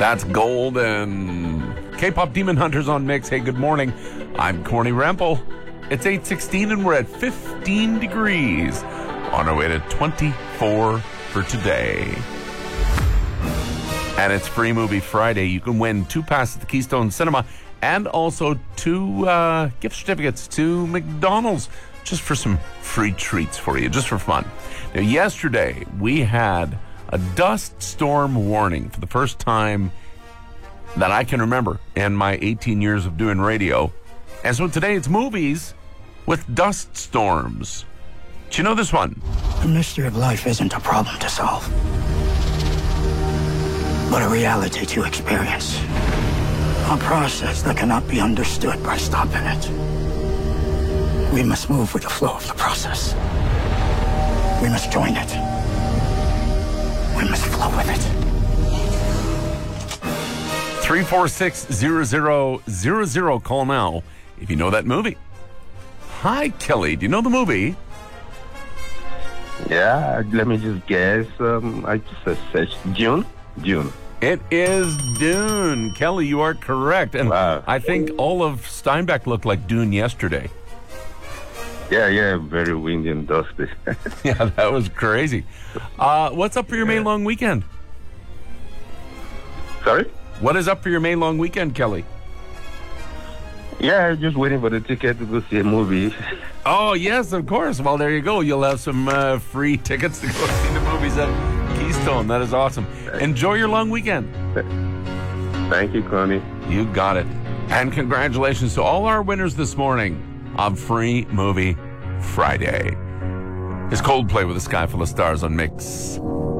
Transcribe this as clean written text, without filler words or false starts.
That's Gold and K-Pop Demon Hunters on Mix. Hey, good morning. I'm Corny Rempel. It's 8:16 and we're at 15 degrees on our way to 24 for today. And it's Free Movie Friday. You can win 2 passes at the Keystone Cinema and also 2 gift certificates to McDonald's just for some free treats for you, just for fun. Now, yesterday we had a dust storm warning for the first time that I can remember in my 18 years of doing radio. And so today it's movies with dust storms. Do you know this one? The mystery of life isn't a problem to solve, but a reality to experience. A process that cannot be understood by stopping it. We must move with the flow of the process. We must join it. We must flow with it. 346-0000. Call now if you know that movie. Hi, Kelly. Do you know the movie? Yeah, let me just guess. I just searched Dune. It is Dune. Kelly, you are correct. And wow. I think all of Steinbeck looked like Dune yesterday. Yeah, very windy and dusty. Yeah, that was crazy. What's up for your May long weekend? Sorry? What is up for your May long weekend, Kelly? Yeah, just waiting for the ticket to go see a movie. Oh, yes, of course. Well, there you go. You'll have some free tickets to go see the movies at Keystone. That is awesome. Enjoy your long weekend. Thank you, Connie. You got it. And congratulations to all our winners this morning of Free Movie Friday. It's Coldplay with A Sky Full of Stars on Mix.